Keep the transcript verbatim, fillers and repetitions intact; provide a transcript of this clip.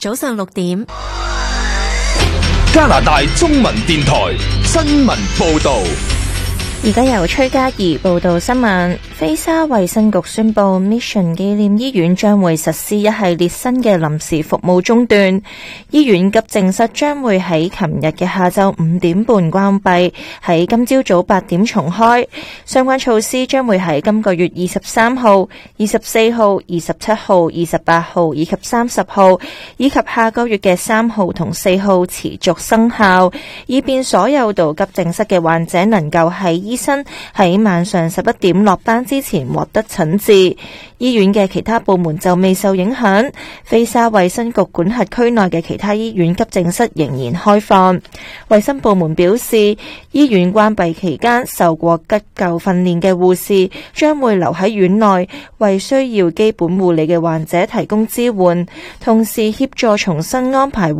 早上六點， 加拿大中文電台新聞報道。 而家由崔嘉怡報道新聞。菲沙衛生局宣布 Mission 紀念醫院將會實施一系列新嘅臨時服務中斷。醫院急症室將會喺琴日嘅下晝五點半關閉，喺今朝早八點重開。相關措施將會喺今個月二十三號、二十四號、二十七號、二十八號以及三十號，以及下個月嘅三號同四號持續生效，以便所有到急症室嘅患者能夠喺醫生喺晚上十一點落班之前獲得診治。醫院嘅其他部門就未受影響。菲沙衛生局管轄區內嘅其他醫院急症室仍然開放。衛生部門表示，醫院關閉期間受過急救訓練嘅護士將會留喺院內，為需要基本護理嘅患者提供支援，同時協助重新安排